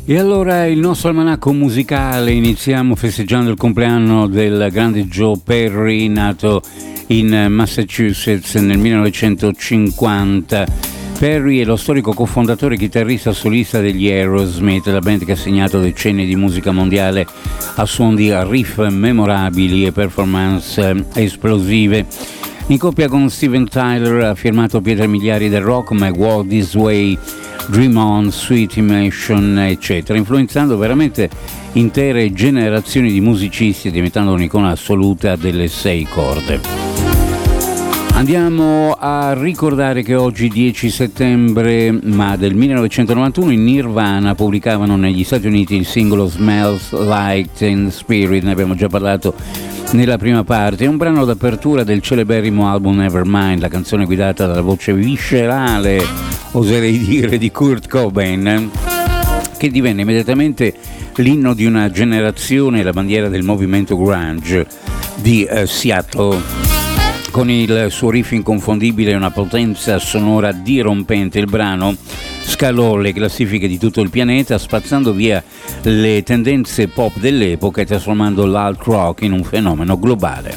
E allora il nostro almanacco musicale, iniziamo festeggiando il compleanno del grande Joe Perry, nato in Massachusetts nel 1950. Perry è lo storico cofondatore e chitarrista solista degli Aerosmith, la band che ha segnato decenni di musica mondiale a suon di riff memorabili e performance esplosive. In coppia con Steven Tyler ha firmato pietre miliari del rock come Walk This Way, Dream On, Sweet Emotion, eccetera, influenzando veramente intere generazioni di musicisti, diventando un'icona assoluta delle 6 corde. Andiamo a ricordare che oggi 10 settembre ma del 1991 i Nirvana pubblicavano negli Stati Uniti il singolo Smells Like Teen Spirit, ne abbiamo già parlato nella prima parte. È un brano d'apertura del celeberrimo album Nevermind, la canzone guidata dalla voce viscerale, oserei dire, di Kurt Cobain, che divenne immediatamente l'inno di una generazione e la bandiera del movimento grunge di Seattle. Con il suo riff inconfondibile e una potenza sonora dirompente, il brano scalò le classifiche di tutto il pianeta, spazzando via le tendenze pop dell'epoca e trasformando l'alt rock in un fenomeno globale.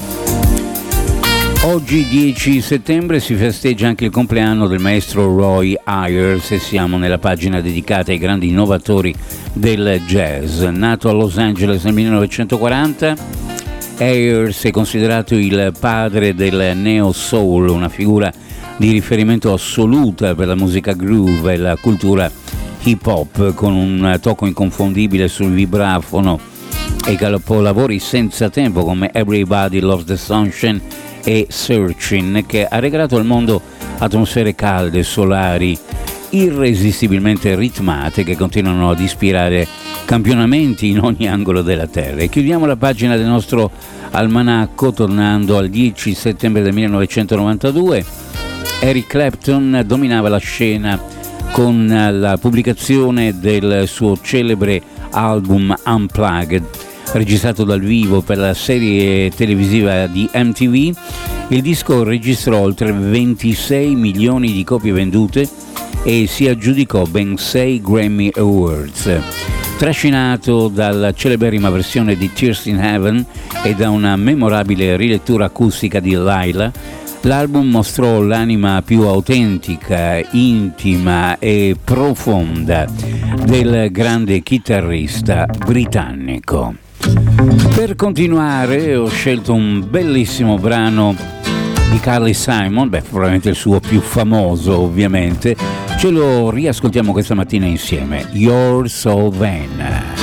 Oggi 10 settembre si festeggia anche il compleanno del maestro Roy Ayers e siamo nella pagina dedicata ai grandi innovatori del jazz. Nato a Los Angeles nel 1940, Ayers è considerato il padre del neo soul, una figura di riferimento assoluta per la musica groove e la cultura hip hop, con un tocco inconfondibile sul vibrafono e capolavori senza tempo come Everybody Loves the Sunshine e Searching, che ha regalato al mondo atmosfere calde, solari, irresistibilmente ritmate, che continuano ad ispirare campionamenti in ogni angolo della terra. E chiudiamo la pagina del nostro almanacco tornando al 10 settembre del 1992. Eric Clapton dominava la scena con la pubblicazione del suo celebre album Unplugged, registrato dal vivo per la serie televisiva di MTV. Il disco registrò oltre 26 milioni di copie vendute e si aggiudicò ben 6 Grammy Awards. Trascinato dalla celeberrima versione di Tears in Heaven e da una memorabile rilettura acustica di Laila, l'album mostrò l'anima più autentica, intima e profonda del grande chitarrista britannico. Per continuare ho scelto un bellissimo brano di Carly Simon, probabilmente il suo più famoso ovviamente. Ce lo riascoltiamo questa mattina insieme, You're So Vain.